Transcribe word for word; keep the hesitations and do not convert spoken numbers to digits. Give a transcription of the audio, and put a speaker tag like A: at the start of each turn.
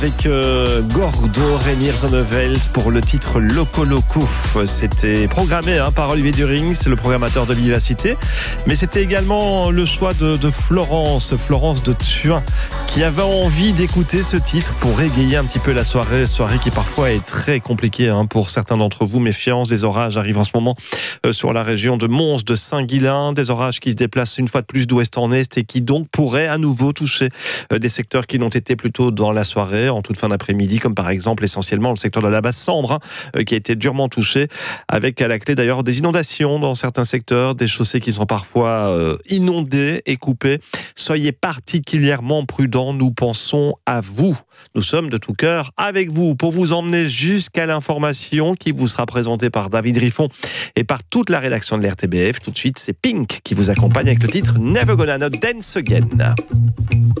A: Avec euh, Gordo Reinier-Zonneveld pour le titre Loco Loco. C'était programmé hein, par Olivier During, c'est le programmateur de l'Université. Mais c'était également le choix de, de Florence, Florence de Thuin, qui avait envie d'écouter ce titre pour égayer un petit peu la soirée. Soirée qui parfois est très compliquée hein, pour certains d'entre vous. Méfiance, des orages arrivent en ce moment euh, sur la région de Mons, de Saint-Guilain. Des orages qui se déplacent une fois de plus d'ouest en est et qui donc pourraient à nouveau toucher euh, des secteurs qui l'ont été plutôt dans la soirée, en toute fin d'après-midi, comme par exemple essentiellement le secteur de la Basse-Sambre, hein, qui a été durement touché, avec à la clé d'ailleurs des inondations dans certains secteurs, des chaussées qui sont parfois euh, inondées et coupées. Soyez particulièrement prudents, nous pensons à vous. Nous sommes de tout cœur avec vous pour vous emmener jusqu'à l'information qui vous sera présentée par David Riffon et par toute la rédaction de l'R T B F. Tout de suite, c'est Pink qui vous accompagne avec le titre Never Gonna Not Dance Again.